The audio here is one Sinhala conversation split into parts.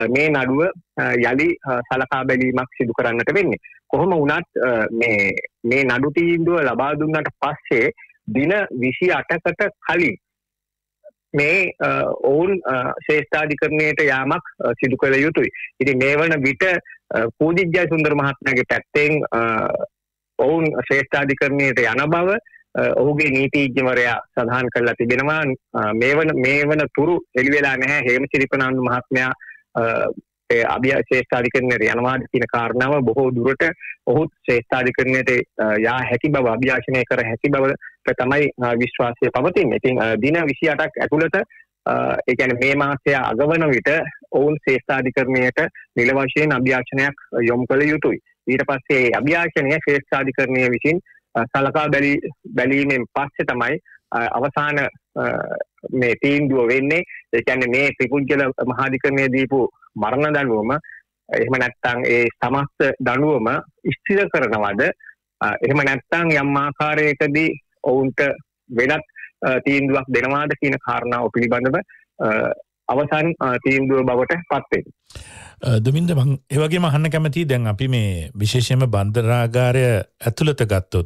මේ නඩුව යලි සලකා බැලීමක් සිදු කරන්නට වෙන්නේ. කොහොම වුණත් මේ නඩු තීන්දුව ලබා දුන්නට පස්සේ දින 28කට කලින් මේ ඔවුන් ශ්‍රේෂ්ඨාධිකරණයට යාමක් සිදු කළ යුතුයි. ඉතින් මේ වන විට පූජිත් ජයසුන්දර මහත්මයාගේ පැත්තෙන් ඔවුන් ශ්‍රේෂ්ඨාධිකරණයට යන බව ඔහුගේ නීතිඥවරයා සඳහන් කරලා තිබෙනවා. මේ වන තුරු එළි වෙලා නැහැ හේමසිරි ප්‍රනාන්දු මහත්මයා ශ්‍රේෂ්ඨාධිකරණයට යනවාද කියන කාරණාව. බොහෝ දුරට ඔහු ශ්‍රේෂ්ඨාධිකරණයට යා හැකි බව අභියාචනය කර හැකි බව තමයි විශ්වාසය පවතින්නේ. ඉතින් දින 28ක් ඇතුළත ඒ කියන්නේ මේ මාසය අගවන විට ඔවුන් ශ්‍රේෂ්ඨාධිකරණයට නිල වශයෙන් අභියාචනයක් යොමු කළ යුතුයි. ඊට පස්සේ අභියාචනය ශ්‍රේෂ්ඨාධිකරණය විසින් සලකා බැලීමෙන් පස්සේ තමයි අවසාන මේ තීන්දුව වෙන්නේ. ඒ කියන්නේ මේ ත්‍රිපුජ්‍යල මහාධිකරණයේ දීපු මරණ දඬුවම එහෙම නැත්නම් ඒ සමස්ත දඬුවම ස්ථිර කරනවද, එහෙම නැත්නම් යම් ආකාරයකදී ඔවුන්ට වෙනත් තීන්දුවක් දෙනවාද කියන කාරණාව පිළිබඳව අවසන් තීන්දුව බවට පත් වෙනවා. දුමින්ද මම ඒ වගේම අහන්න කැමතියි දැන් අපි මේ විශේෂයෙන්ම බන්ධනාගාරය ඇතුළත ගත්තොත්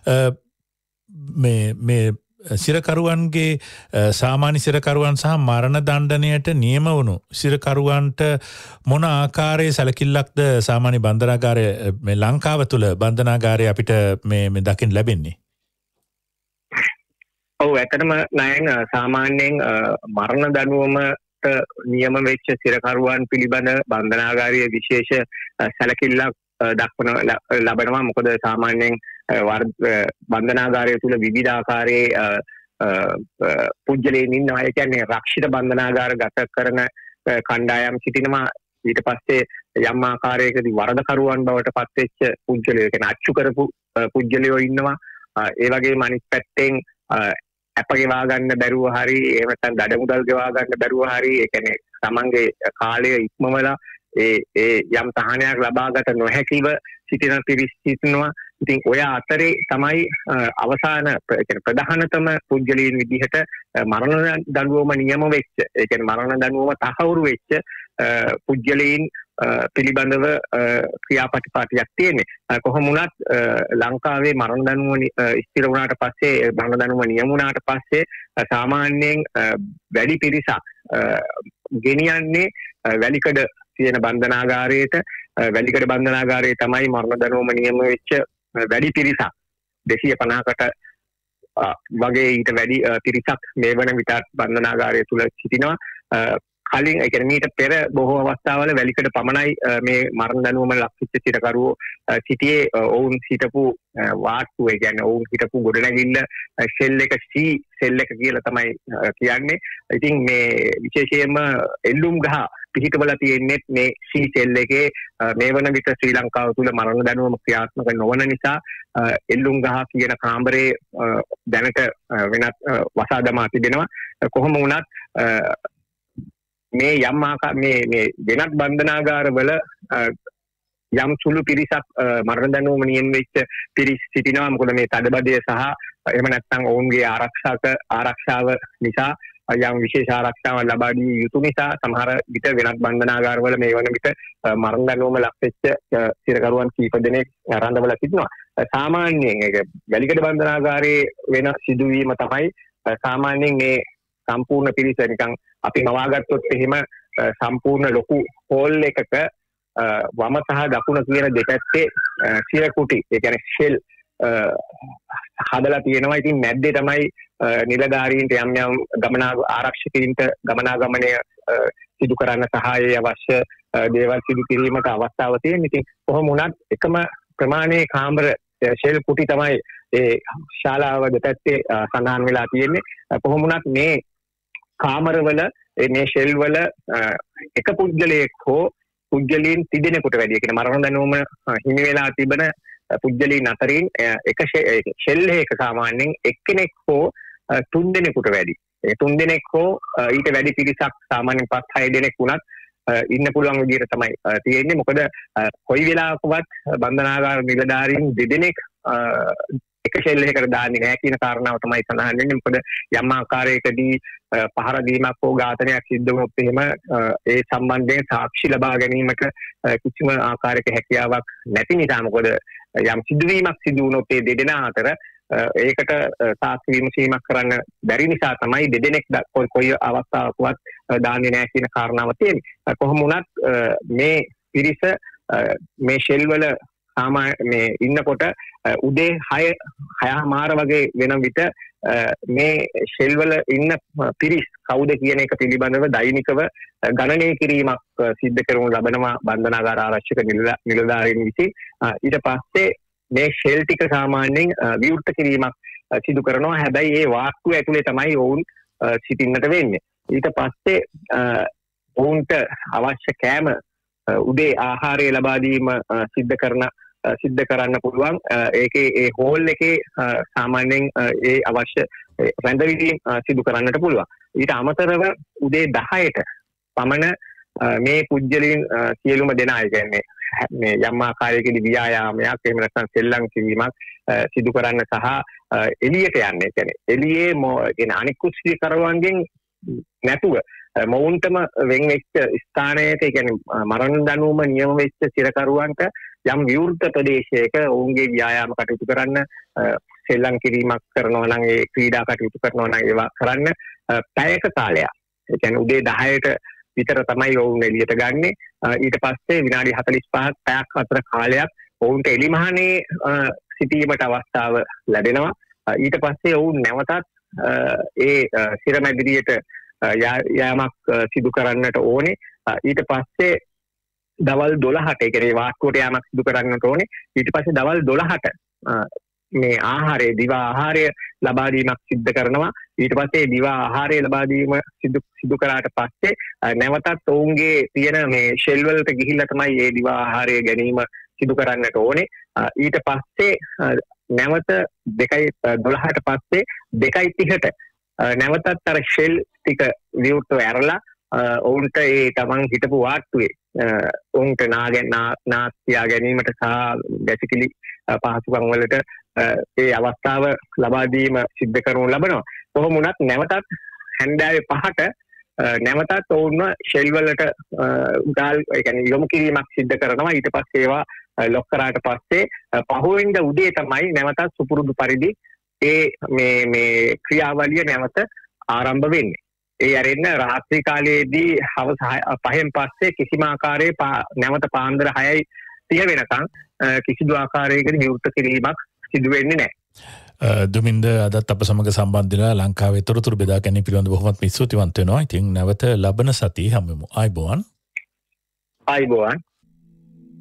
මේ සිරකරුවන්ගේ සාමාන්‍ය සිරකරුවන් සහ මරණ දණ්ඩනයට නියම වුණු සිරකරුවන්ට මොන ආකාරයේ සැලකිල්ලක්ද සාමාන්‍ය බන්ධනාගාරය මේ ලංකාව තුළ බන්ධනාගාරය අපිට මේ දකින්න ලැබෙන්නේ? ඔව් ඇත්තටම නයන් සාමාන්‍යයෙන් මරණ දඬුවමට නියම වෙච්ච සිරකරුවන් පිළිබඳ බන්ධනාගාරයේ විශේෂ සැලකිල්ලක් ලබනවා. මොකද සාමාන්‍යයෙන් බන්ධනාගාරය තුළ විවිධ ආකාරයේ පුජ්‍යලයන් ඉන්නවා. ඒ කියන්නේ රක්ෂිත බන්ධනාගාර ගත කරන කණ්ඩායම් සිටිනවා. ඊට පස්සේ යම් ආකාරයකදී වරදකරුවන් බවට පත්වෙච්ච පුජ්‍යලයෝ කියන අච්චු කරපු පුජ්‍යලයෝ ඉන්නවා. ඒ වගේම අනිත් පැත්තෙන් අප ගෙවා ගන්න බැරුව හරි එහෙම නැත්නම් දඩ මුදල් ගෙවා ගන්න බැරුව හරි ඒ කියන්නේ තමන්ගේ කාලය ඉක්මවලා ඒ යම් තහනයක් ලබාගත නොහැකිව සිටින පිරිස් සිටිනවා. ඉතින් ඔය අතරේ තමයි අවසාන ප්‍රධානතම පුජ්‍යලීන් විදිහට මරණ දඬුවම නියම වෙච්ච, ඒ කියන්නේ මරණ දඬුවම තහවුරු වෙච්ච පුජ්‍යලීන් පිළිබඳව ක්‍රියාපටිපාටියක් තියෙන්නේ. කොහොම වුණත් ලංකාවේ මරණ දඬුවම ස්ථිර වුණාට පස්සේ මරණ දඬුවම නියම වුණාට පස්සේ සාමාන්‍යයෙන් වැඩි පිරිසක් ගෙනියන්නේ වැලිකඩ තියෙන බන්ධනාගාරයට. වැලිකඩ බන්ධනාගාරයේ තමයි මරණ දඬුවම නියම වෙච්ච වැඩි පිරිසක් 250කට වගේ ඊට වැඩි පිරිසක් මේ වන විට බන්ධනාගාරය තුල සිටිනවා. කලින් ඒ කියන්නේ මීට පෙර බොහෝ අවස්ථාවල වැලිකඩ පමණයි මේ මරණ දඬුවම ලක්විච්ච සිරකරුවෝ සිටියේ. ඔවුන් හිටපු වාට්ටු ඒ කියන්නේ ඔවුන් හිටපු ගොඩනැගිල්ල ෂෙල් එක C ෂෙල් එක කියලා තමයි කියන්නේ. ඉතින් මේ විශේෂයෙන්ම එල්ලුම් ගහ පිහිටවලා තියෙන්නේ මේ C ෂෙල් එකේ. මේ වන විට ශ්‍රී ලංකාව තුල මරණ දඬුවම ක්‍රියාත්මක නොවන නිසා එල්ලුම් ගහ කියන කාමරේ දැනට වෙනත් වසා දමා තිබෙනවා. කොහොම වුණත් මේ යම් මේ වෙනත් බන්ධනාගාරවල යම් සුළු පිරිසක් මරණ දඬුවම නියම වෙච්ච පිරිස් සිටිනවා. මොකද මේ තදබදය සහ එහෙම නැත්නම් ඔවුන්ගේ ආරක්ෂාව නිසා යම් විශේෂ ආරක්ෂාවක් ලබා දිය යුතු නිසා සමහර විට වෙනත් බන්ධනාගාරවල මේ වන විට මරණ දඬුවම ලක් වෙච්ච සිරකරුවන් කීප දෙනෙක් රඳවලා සිටිනවා. සාමාන්‍යයෙන් ඒක වැලිකඩ බන්ධනාගාරයේ වෙන සිදුවීම තමයි සාමාන්‍යයෙන් මේ සම්පූර්ණ පිරිස නිකන් අපි මවාගත්තොත් එහෙම සම්පූර්ණ ලොකු හෝල් එකක වම සහ දකුණ කියන දෙපැත්තේ සිරකුටි ඒ කියන්නේ ෂෙල් හදලා තියෙනවා. ඉතින් මැද්දේ තමයි නිලධාරීන්ට යම් ආරක්ෂකයින්ට ගමනාගමනය සිදු කරන්න සහායය අවශ්‍ය දේවල් සිදු කිරීමට අවස්ථාව තියෙන. ඉතින් කොහොම වුණත් එකම ප්‍රමාණයේ කාමර ෂෙල් කුටි තමයි ඒ ශාලාව දෙපැත්තේ සඳහන් වෙලා තියෙන්නේ. කොහොම වුණත් මේ කාමරවල මේ ෂෙල් වල එක පුද්ගලයෙක් හෝ පුද්ගලයන් තිදෙනෙකුට වැඩි කියන මරණ දඬුවම හිමි වෙලා තිබෙන පුද්ගලයන් අතරින් එක ෂෙල් එක සාමාන්‍යයෙන් එක්කෙනෙක් හෝ තුන් දෙනෙකුට වැඩි. ඒ තුන් දෙනෙක් හෝ ඊට වැඩි පිරිසක් සාමාන්‍යයෙන් 5-6 දෙනෙක් වුණත් ඉන්න පුළුවන් විදිහට තමයි තියෙන්නේ. මොකද කොයි වෙලාවකවත් බන්ධනාගාර නිලධාරීන් දෙදෙනෙක් එක ෂෙල් එකකට දාන්නේ නැහැ කියන කාරණාව තමයි සඳහන් වෙන්නේ. මොකද යම් ආකාරයකදී පහර දීමක් හෝ ඝාතනයක් සිද්ධ වුණොත් එහෙම ඒ සම්බන්ධයෙන් සාක්ෂි ලබා ගැනීමට කිසිම ආකාරයක හැකියාවක් නැති නිසා මොකද යම් සිදුවීමක් සිදු වුණොත් ඒ දෙදෙනා අතර ඒකට සාක්ෂි විමසීමක් කරන්න බැරි නිසා තමයි දෙදෙනෙක් කොයි අවස්ථාවකවත් දාන්නේ නැහැ කියන කාරණාව තියෙන්නේ. කොහොම වුණත් මේ පිරිස මේ ෂෙල් වල මේ ඉන්නකොට උදේ 6:00 වගේ වෙන විට මේ ෂෙල් වල ඉන්න පිරිස් කවුද කියන එක පිළිබඳව දෛනිකව ගණනය කිරීමක් සිද්ධ කරනු ලබනවා බන්ධනාගාර ආරක්ෂක නිලධාරීන් විසින්. ඊට පස්සේ මේ ෂෙල් ටික සාමාන්‍යයෙන් විවෘත කිරීමක් සිදු කරනවා. හැබැයි ඒ වාක්කුව ඇතුලේ තමයි ඔවුන් සිටින්නට වෙන්නේ. ඊට පස්සේ ඔවුන්ට අවශ්‍ය කෑම උදේ ආහාරය ලබා දීම සිද්ධ කරන්න පුළුවන්. ඒකේ ඒ හෝල් එකේ සාමාන්‍යයෙන් ඒ අවශ්‍ය රැඳවීම් සිදු කරන්නට පුළුවන්. ඊට අමතරව උදේ 10ට පමණ මේ පුජ්‍යලීන් සියලුම දෙනා කියන්නේ මේ යම් ආකාරයකදී ව්‍යායාමයක් එහෙම නැත්නම් සෙල්ලම් කිරීමක් සිදු කරන්න සහ එළියට යන්නේ. කියන්නේ එළියේ අනිකුත් සිකරුවන්ගෙන් නැතුව මොවුන්ටම වෙන් වෙච්ච ස්ථානයක කියන්නේ මරණ දඬුවම නියම වෙච්ච සිරකරුවන්ට යම් විවෘත ප්‍රදේශයක ඔවුන්ගේ ව්‍යායාම කටයුතු කරන්න සෙල්ලම් කිරීමක් කරනවා නම් ඒ ක්‍රීඩා කටයුතු කරනවා නම් ඒවා කරන්න පැයක කාලයක්. ඒ කියන්නේ උදේ 10ට විතර තමයි ඔවුන් එළියට ගන්නෙ. ඊට පස්සේ විනාඩි 45ක් පැයක් අතර කාලයක් ඔවුන්ට එලිමහනේ සිටීමට අවස්ථාව ලැබෙනවා. ඊට පස්සේ ඔවුන් නැවතත් ඒ සිරමැදිරියට යාමක් සිදු කරන්නට ඕනේ. ඊට පස්සේ දවල් 12ට ඒ කියන්නේ වාක්කුවට යාමක් සිදු කරන්නට ඕනේ. ඊට පස්සේ දවල් 12ට මේ ආහාරය දිවා ආහාරය ලබා දීමක් සිද්ධ කරනවා. ඊට පස්සේ දිවා ආහාරය ලබා දීම සිදු කරාට පස්සේ නැවතත් ඔවුන්ගේ තියෙන මේ ෂෙල් වලට ගිහිල්ලා තමයි මේ දිවා ආහාරය ගැනීම සිදු කරන්නට ඕනේ. ඊට පස්සේ නැවත 2:12ට පස්සේ 2:30ට නැවතත් අර ෂෙල් ටික විවෘතව ඇරලා ඔවුන්ට ඒ තමන් හිටපු වාට්ටුවේ ඔවුන්ට නාස්තියා ගැනීමට සහ වැසිකිලි පහසුකම් වලට ඒ අවස්ථාව ලබා දීම සිද්ධ කරනු ලබනවා. කොහොම වුණත් නැවතත් හැන්දෑවේ 5ට නැවතත් ඔවුන්ව ෂෙල් වලට ඒ කියන්නේ යොමු කිරීමක් සිද්ධ කරනවා. ඊට පස්සේ ඒවා ලොක් කරාට පස්සේ පහුවෙනිදා උදේ තමයි නැවතත් සුපුරුදු පරිදි ඒ මේ ක්‍රියාවලිය නැවත ආරම්භ වෙන්නේ. ඒ අරින්න රාත්‍රී කාලයේදී හවස 5න් පස්සේ කිසිම ආකාරයේ නැවත පාන්දර 6:30 වෙනකන් කිසිදු ආකාරයකට විවෘත කිරීමක් සිදු වෙන්නේ නැහැ. දුමින්ද අදත් අප සමග සම්බන්ධ වෙලා ලංකාවේ තොරතුරු බෙදා ගැනීම පිළිබඳව බොහොමත් ස්තුතිවන්ත වෙනවා. ඉතින් නැවත ලබන සතියේ හමුවෙමු. ආයිබෝවන්.